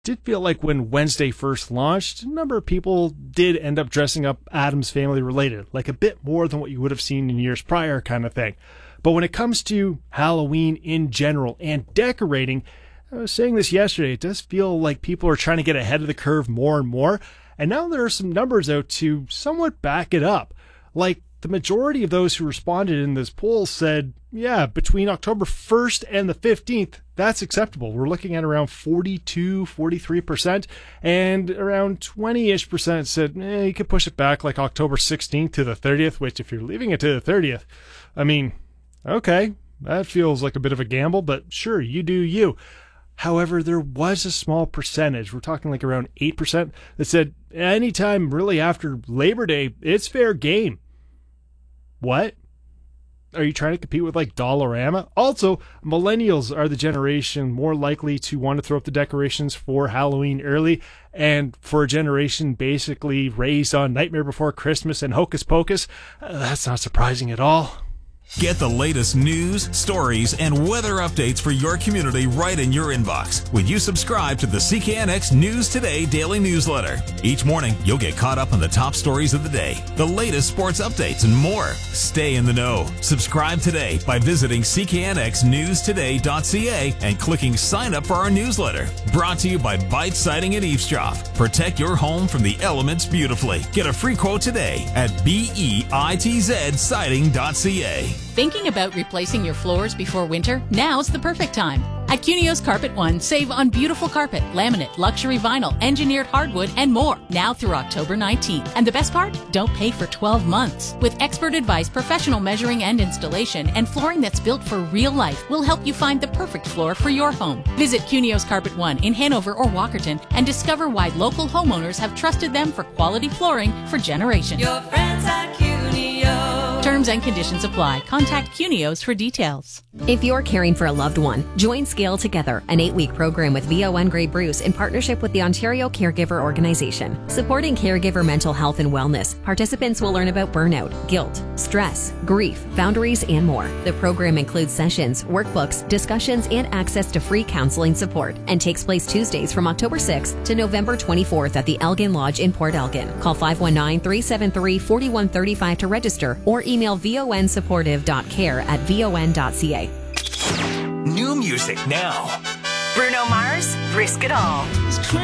did feel like when Wednesday first launched, a number of people did end up dressing up Addams Family related, like a bit more than what you would have seen in years prior kind of thing. But when it comes to Halloween in general and decorating, I was saying this yesterday, it does feel like people are trying to get ahead of the curve more and more. And now there are some numbers out to somewhat back it up. Like the majority of those who responded in this poll said, yeah, between October 1st and the 15th, that's acceptable. We're looking at around 43%, and around 20-ish% said, you could push it back like October 16th to the 30th, which if you're leaving it to the 30th, I mean, okay, that feels like a bit of a gamble, but sure, you do you. However, there was a small percentage, we're talking like around 8%, that said anytime really after Labor Day, it's fair game. What? Are you trying to compete with like Dollarama? Also, millennials are the generation more likely to want to throw up the decorations for Halloween early, and for a generation basically raised on Nightmare Before Christmas and Hocus Pocus, that's not surprising at all. Get the latest news, stories, and weather updates for your community right in your inbox when you subscribe to the CKNX News Today daily newsletter. Each morning, you'll get caught up on the top stories of the day, the latest sports updates, and more. Stay in the know. Subscribe today by visiting cknxnewstoday.ca and clicking sign up for our newsletter. Brought to you by Bite Siding and Eavesdrop. Protect your home from the elements beautifully. Get a free quote today at BEITZsiding.ca. Thinking about replacing your floors before winter? Now's the perfect time. At Cunios Carpet One, save on beautiful carpet, laminate, luxury vinyl, engineered hardwood, and more. Now through October 19th. And the best part? Don't pay for 12 months. With expert advice, professional measuring and installation, and flooring that's built for real life, we'll help you find the perfect floor for your home. Visit Cunios Carpet One in Hanover or Walkerton and discover why local homeowners have trusted them for quality flooring for generations. Your friends at Cunios. Terms and conditions apply. Contact Cunios for details. If you're caring for a loved one, join Scale Together, an 8-week program with VON Grey Bruce in partnership with the Ontario Caregiver Organization. Supporting caregiver mental health and wellness, participants will learn about burnout, guilt, stress, grief, boundaries, and more. The program includes sessions, workbooks, discussions, and access to free counseling support, and takes place Tuesdays from October 6th to November 24th at the Elgin Lodge in Port Elgin. Call 519-373-4135 to register, or email vonsupportive.care@von.ca. New music now. Bruno Mars, Risk It All.